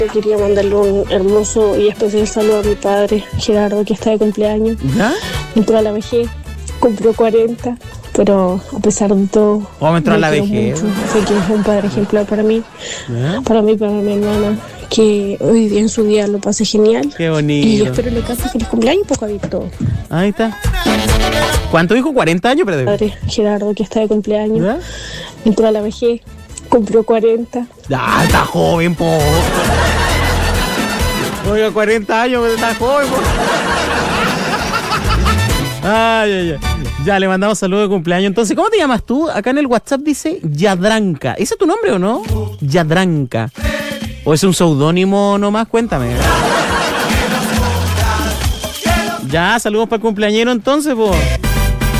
Quería mandarle un hermoso y especial saludo a mi padre, Gerardo, que está de cumpleaños. ¿Ya? Entró a la vejez, cumplió 40, pero a pesar de todo, ¿Cómo entró a la quiero vejez? mucho. Sé que es un padre ejemplar para mí, ¿Ya? para mí, para mi hermana, que hoy día en su día lo pase genial. Qué Y bonito. espero le cante feliz cumpleaños, poco todo. Ahí está. ¿Cuánto dijo? ¿40 años? Pero... Padre, Gerardo, que está de cumpleaños, ¿Ya? entró a la vejez, cumplió 40. Ah, está joven, po. Oiga, 40 años, pero está joven, po. Ay, ay, ay. Ya, le mandamos saludos de cumpleaños. Entonces, ¿cómo te llamas tú? Acá en el WhatsApp dice Yadranka. ¿Ese es tu nombre o no? Yadranka. ¿O es un seudónimo nomás? Cuéntame. Ya, saludos para el cumpleañero entonces, po.